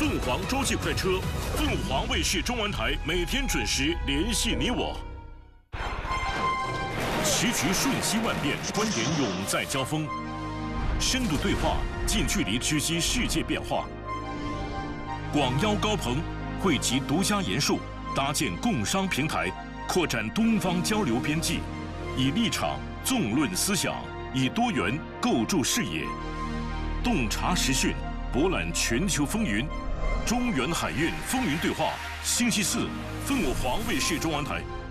凤凰洲际快车，凤凰卫视中文台每天准时联系你我。棋局瞬息万变，观点永在交锋，深度对话，近距离直击世界变化。广邀高朋，汇集独家研述，搭建共商平台，扩展东方交流边际，以立场纵论思想，以多元构筑视野，洞察时讯，博览全球风云。中原海运风云对话，星期四，凤凰卫视中文台